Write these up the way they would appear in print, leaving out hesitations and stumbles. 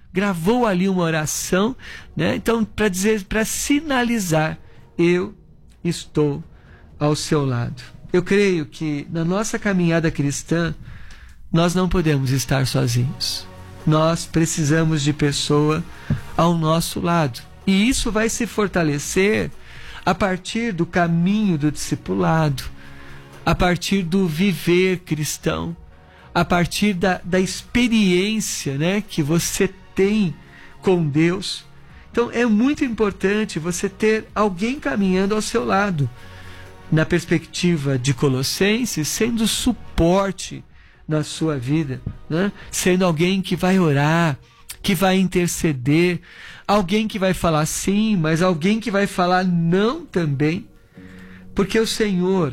gravou ali uma oração, né? Então, para sinalizar, eu estou ao seu lado. Eu creio que na nossa caminhada cristã, nós não podemos estar sozinhos. Nós precisamos de pessoa ao nosso lado. E isso vai se fortalecer a partir do caminho do discipulado, a partir do viver cristão, a partir da experiência, né, que você tem com Deus. Então é muito importante você ter alguém caminhando ao seu lado, na perspectiva de Colossenses, sendo suporte na sua vida, né? Sendo alguém que vai orar, que vai interceder, alguém que vai falar sim, mas alguém que vai falar não também, porque o Senhor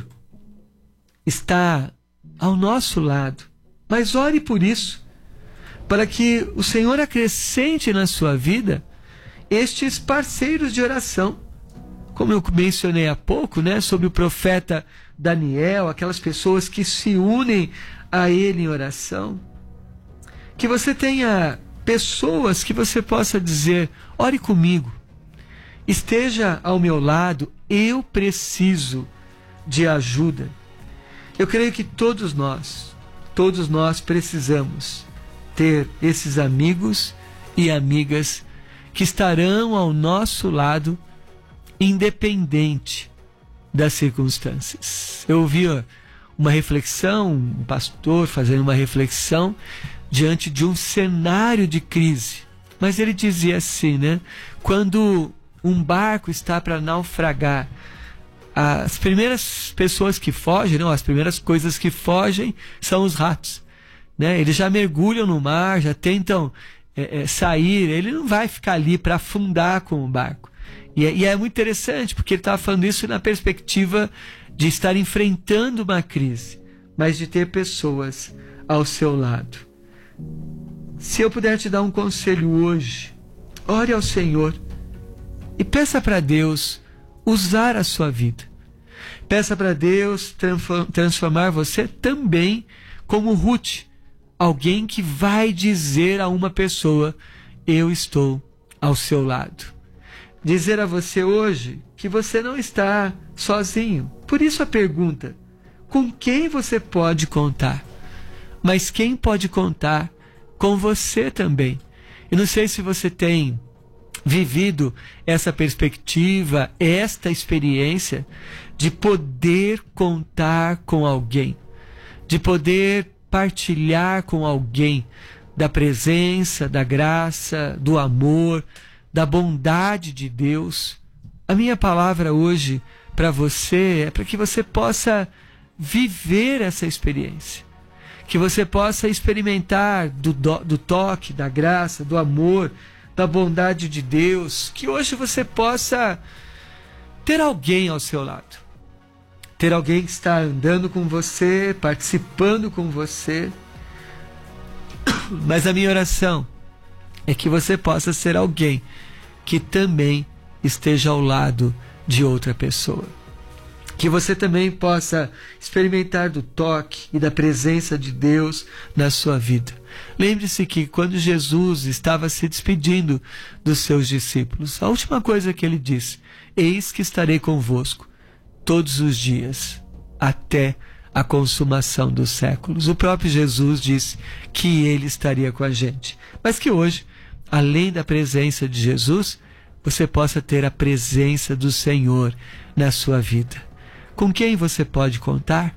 está ao nosso lado. Mas ore por isso, para que o Senhor acrescente na sua vida estes parceiros de oração. Como eu mencionei há pouco, né, sobre o profeta Daniel, aquelas pessoas que se unem a ele em oração. Que você tenha pessoas que você possa dizer: ore comigo, esteja ao meu lado, eu preciso de ajuda. Eu creio que todos nós precisamos ter esses amigos e amigas que estarão ao nosso lado, independente das circunstâncias. Eu ouvi uma reflexão, um pastor fazendo uma reflexão diante de um cenário de crise. Mas ele dizia assim, né? Quando um barco está para naufragar, as primeiras pessoas que fogem, não, as primeiras coisas que fogem são os ratos, né? Eles já mergulham no mar, já tentam sair. Ele não vai ficar ali para afundar com o barco. E é muito interessante, porque ele estava falando isso na perspectiva de estar enfrentando uma crise, mas de ter pessoas ao seu lado. Se eu puder te dar um conselho hoje, ore ao Senhor e peça para Deus usar a sua vida. Peça para Deus transformar você também como Ruth, alguém que vai dizer a uma pessoa: eu estou ao seu lado. Dizer a você hoje que você não está sozinho. Por isso a pergunta: com quem você pode contar? Mas quem pode contar com você também? Eu não sei se você tem vivido essa perspectiva, esta experiência de poder contar com alguém, de poder partilhar com alguém da presença, da graça, do amor, da bondade de Deus. A minha palavra hoje para você é para que você possa viver essa experiência, que você possa experimentar do toque, da graça, do amor, da bondade de Deus, que hoje você possa ter alguém ao seu lado, ter alguém que está andando com você, participando com você. Mas a minha oração é que você possa ser alguém que também esteja ao lado de outra pessoa. Que você também possa experimentar do toque e da presença de Deus na sua vida. Lembre-se que quando Jesus estava se despedindo dos seus discípulos, a última coisa que ele disse: eis que estarei convosco todos os dias, até a consumação dos séculos. O próprio Jesus disse que ele estaria com a gente. Mas que hoje, além da presença de Jesus, você possa ter a presença do Senhor na sua vida. Com quem você pode contar?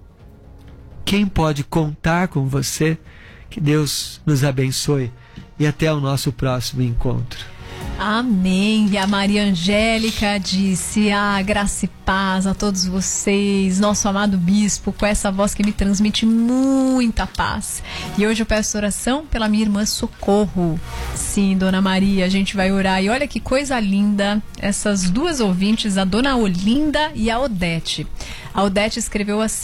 Quem pode contar com você? Que Deus nos abençoe e até o nosso próximo encontro. Amém. E a Maria Angélica disse: graça e paz a todos vocês, nosso amado bispo, com essa voz que me transmite muita paz. E hoje eu peço oração pela minha irmã Socorro. Sim, Dona Maria, a gente vai orar. E olha que coisa linda, essas duas ouvintes, a Dona Olinda e a Odete. A Odete escreveu assim: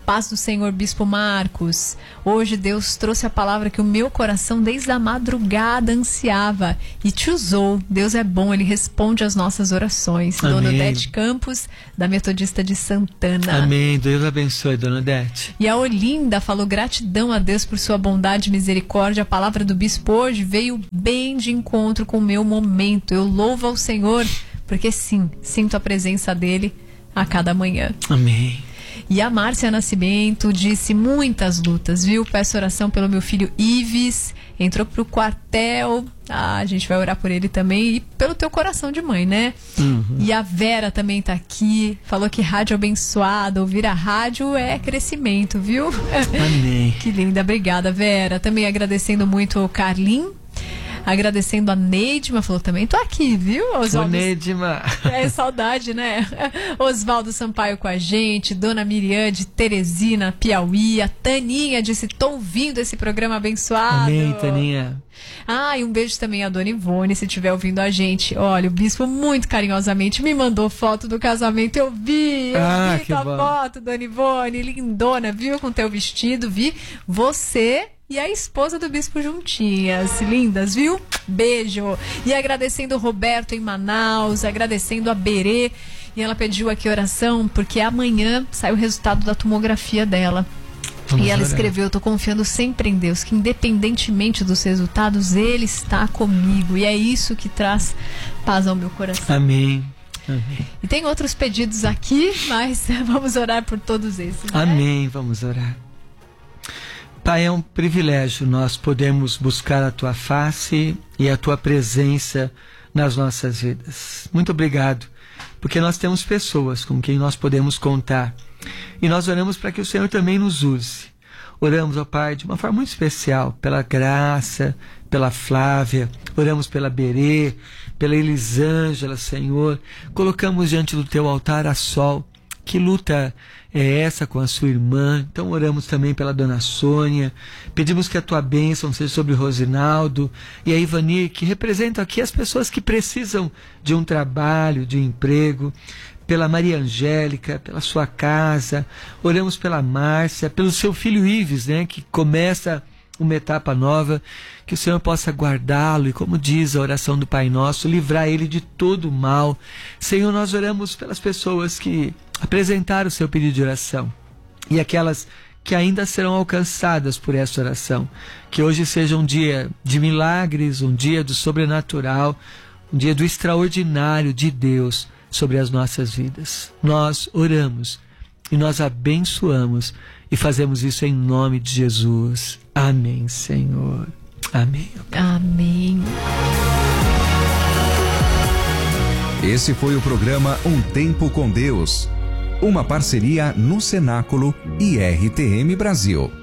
paz do Senhor, Bispo Marcos. Hoje Deus trouxe a palavra que o meu coração desde a madrugada ansiava e te usou. Deus é bom, Ele responde às nossas orações. Amém. Dona Odete Campos, da Metodista de Santana. Amém. Deus abençoe, Dona Odete. E a Olinda falou: gratidão a Deus por sua bondade e misericórdia. A palavra do Bispo hoje veio bem de encontro com o meu momento. Eu louvo ao Senhor, porque sim, sinto a presença dEle a cada manhã. Amém. E a Márcia Nascimento disse: muitas lutas, viu? Peço oração pelo meu filho Ives, entrou pro quartel. A gente vai orar por ele também e pelo teu coração de mãe, né? E a Vera também tá aqui, falou que rádio abençoada, ouvir a rádio é crescimento, viu? Amém. Que linda, obrigada, Vera. Também agradecendo muito o Carlin. Agradecendo a Neidma, falou também: tô aqui, viu, Oswaldo? Neidma. É saudade, né? Oswaldo Sampaio com a gente, Dona Miriam de Teresina, Piauí, a Taninha disse: tô ouvindo esse programa abençoado. Amém, Taninha. E um beijo também a Dona Ivone, se estiver ouvindo a gente. Olha, o Bispo muito carinhosamente me mandou foto do casamento, eu vi tua foto, Dona Ivone, lindona, viu, com teu vestido, vi você e a esposa do Bispo juntinhas, lindas, viu? Beijo. E agradecendo o Roberto em Manaus, agradecendo a Berê. E ela pediu aqui oração, porque amanhã sai o resultado da tomografia dela. Vamos e ela orar. escreveu: eu tô confiando sempre em Deus, que independentemente dos resultados, Ele está comigo. E é isso que traz paz ao meu coração. Amém. Amém. E tem outros pedidos aqui, mas vamos orar por todos esses, né? Amém, vamos orar. Pai, é um privilégio nós podermos buscar a Tua face e a Tua presença nas nossas vidas. Muito obrigado, porque nós temos pessoas com quem nós podemos contar. E nós oramos para que o Senhor também nos use. Oramos, ó Pai, de uma forma muito especial, pela Graça, pela Flávia, oramos pela Berê, pela Elisângela, Senhor. Colocamos diante do Teu altar a Sol. Que luta é essa com a sua irmã? Então oramos também pela Dona Sônia, pedimos que a Tua bênção seja sobre o Rosinaldo e a Ivani, que representam aqui as pessoas que precisam de um trabalho, de um emprego, pela Maria Angélica, pela sua casa, oramos pela Márcia, pelo seu filho Ives, né, que começa uma etapa nova, que o Senhor possa guardá-lo e, como diz a oração do Pai Nosso, livrar ele de todo o mal. Senhor, nós oramos pelas pessoas que apresentaram o seu pedido de oração e aquelas que ainda serão alcançadas por essa oração. Que hoje seja um dia de milagres, um dia do sobrenatural, um dia do extraordinário de Deus sobre as nossas vidas. Nós oramos e nós abençoamos e fazemos isso em nome de Jesus. Amém, Senhor. Amém. Amém. Esse foi o programa Um Tempo com Deus, uma parceria no Cenáculo e RTM Brasil.